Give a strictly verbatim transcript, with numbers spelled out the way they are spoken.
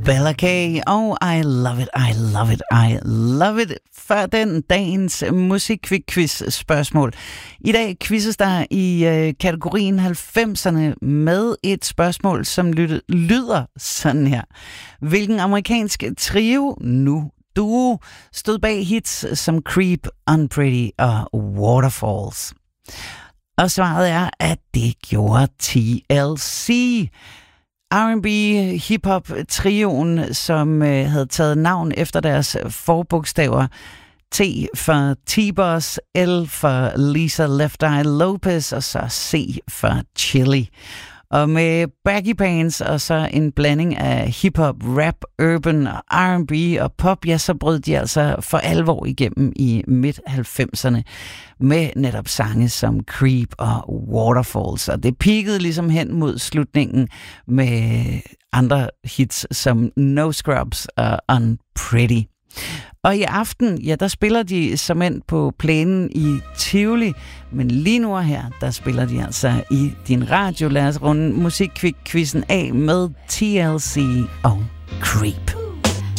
Bella K. og I love it, I love it, I love it. Før den dagens musikquiz spørgsmål. I dag quizzes der i øh, kategorien halvfemserne med et spørgsmål, som lyder, lyder sådan her. Hvilken amerikansk trio, nu duo, stod bag hits som Creep, Unpretty og Waterfalls? Og svaret er, at det gjorde T L C. R and B hip-hop-trioen, som øh, havde taget navn efter deres forbogstaver. T for T-Boss, L for Lisa Left Eye Lopez, og så C for Chili. Og med baggy pants og så en blanding af hip-hop, rap, urban, R and B og pop, ja, så brød de altså for alvor igennem i midt-halvfemserne med netop sange som Creep og Waterfalls. Og det peakede ligesom hen mod slutningen med andre hits som No Scrubs og Unpretty. Og i aften, ja, der spiller de som end på plænen i Tivoli, men lige nu her, der spiller de altså i din radio. Lad os runde musikquizzen af med T L C og Creep.